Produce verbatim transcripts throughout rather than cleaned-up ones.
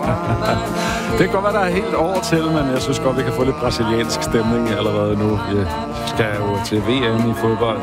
Det kan godt være, der er helt over til, men jeg synes godt, vi kan få lidt brasiliansk stemning allerede nu. Vi skal jo til V M i fodbold.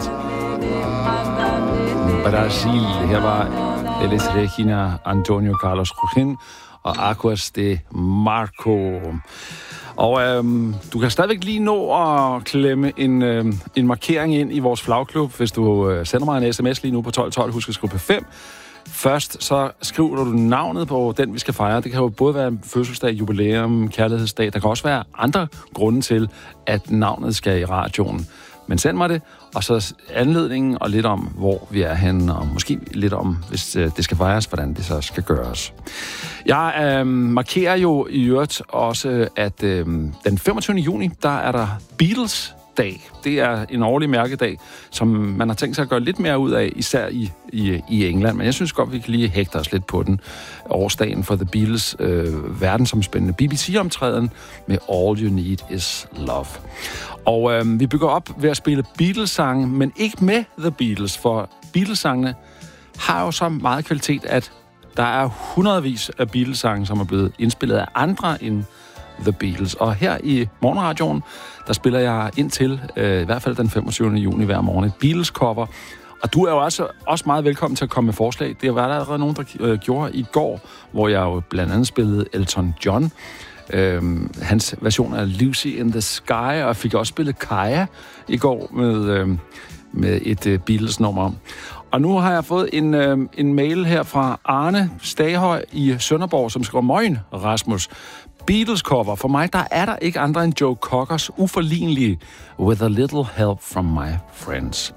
Brasil. Her var Elis Regina, Antonio Carlos Jobim og Aguas de Marco. Og øhm, du kan stadigvæk lige nå at klemme en, øhm, en markering ind i vores flagklub, hvis du øh, sender mig en sms lige nu på tolv tolv. Husk at skrive P fem. Først så skriver du navnet på den, vi skal fejre. Det kan jo både være fødselsdag, jubilæum, kærlighedsdag. Der kan også være andre grunde til, at navnet skal i radioen. Men send mig det, og så anledningen og lidt om, hvor vi er henne, og måske lidt om, hvis øh, det skal fejres, hvordan det så skal gøres. Jeg øh, markerer jo i øvrigt også, at øh, den femogtyvende juni, der er der Beatles dag. Det er en årlig mærkedag, som man har tænkt sig at gøre lidt mere ud af, især i, i, i England. Men jeg synes godt, vi kan lige hægte os lidt på den. Årsdagen for The Beatles øh, verdensomspændende B B C-omtræden med All You Need Is Love. Og øh, vi bygger op ved at spille Beatles-sange, men ikke med The Beatles, for Beatles-sangene har jo så meget kvalitet, at der er hundredvis af Beatles-sange, som er blevet indspillet af andre end The Beatles. Og her i morgenradioen, der spiller jeg indtil, øh, i hvert fald den femogtyvende juni hver morgen, et Beatles-cover. Og du er jo også, også meget velkommen til at komme med forslag. Det var der allerede nogen, der øh, gjorde i går, hvor jeg jo blandt andet spillede Elton John. Øh, hans version af Lucy in the Sky, og jeg fik også spillet Kaya i går med, øh, med et øh, Beatles-nummer. Og nu har jeg fået en, øh, en mail her fra Arne Staghøj i Sønderborg, som skriver: Møgen, Rasmus. Beatles-cover. For mig, der er der ikke andre end Joe Cockers uforlignelige With a Little Help from My Friends.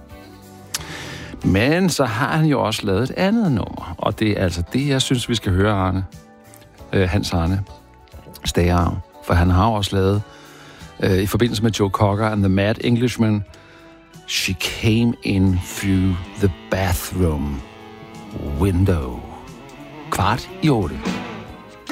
Men så har han jo også lavet et andet nummer, og det er altså det, jeg synes, vi skal høre, Arne. Øh, Hans Arne Staghøj. For han har også lavet, øh, i forbindelse med Joe Cocker and the Mad Englishman, She Came In Through the Bathroom Window. Kvart i otte.